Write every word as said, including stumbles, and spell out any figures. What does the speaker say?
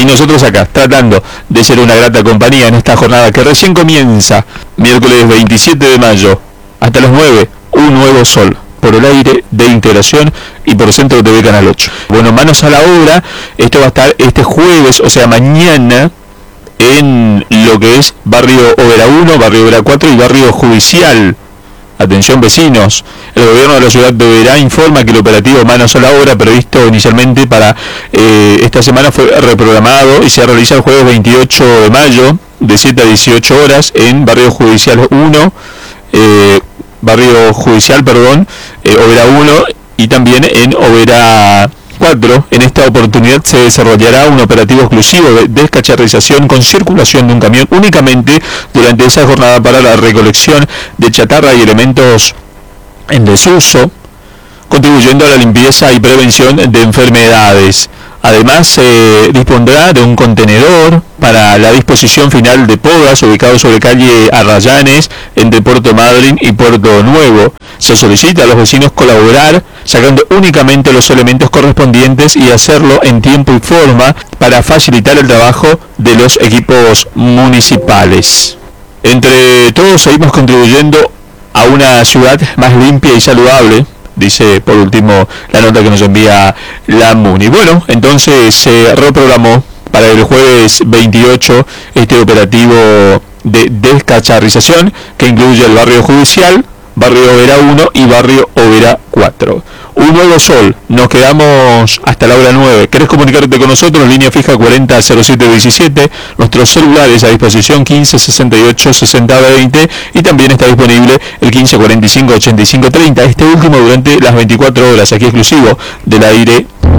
nosotros acá, tratando de ser una grata compañía en esta jornada que recién comienza, miércoles veintisiete de mayo, hasta las nueve, un nuevo sol, por el aire de Integración y por Centro T V Canal ocho. Bueno, manos a la obra, esto va a estar este jueves, o sea, mañana, en lo que es Barrio Oberá uno, Barrio Oberá cuatro y Barrio Judicial. Atención vecinos, el gobierno de la ciudad de Oberá informa que el operativo Manos a la Obra, previsto inicialmente para eh, esta semana, fue reprogramado y se realiza el jueves veintiocho de mayo de siete a dieciocho horas en Barrio Judicial uno, eh, Barrio Judicial, perdón, eh, Oberá uno y también en Oberá cuatro. En esta oportunidad se desarrollará un operativo exclusivo de descacharrización con circulación de un camión únicamente durante esa jornada para la recolección de chatarra y elementos en desuso, contribuyendo a la limpieza y prevención de enfermedades. Además, se eh, dispondrá de un contenedor para la disposición final de podas ubicado sobre calle Arrayanes entre Puerto Madryn y Puerto Nuevo. Se solicita a los vecinos colaborar sacando únicamente los elementos correspondientes y hacerlo en tiempo y forma para facilitar el trabajo de los equipos municipales. Entre todos seguimos contribuyendo a una ciudad más limpia y saludable, dice por último la nota que nos envía la MUNI. Bueno, entonces se reprogramó para el jueves veintiocho este operativo de descacharrización que incluye el barrio judicial, Barrio Oberá uno y Barrio Oberá cuatro. Un nuevo sol, nos quedamos hasta la hora nueve. ¿Querés comunicarte con nosotros? Línea fija cuarenta cero siete diecisiete, nuestros celulares a disposición quince sesenta y ocho sesenta veinte y también está disponible el quince cuarenta y cinco ochenta y cinco treinta, este último durante las veinticuatro horas, aquí exclusivo del aire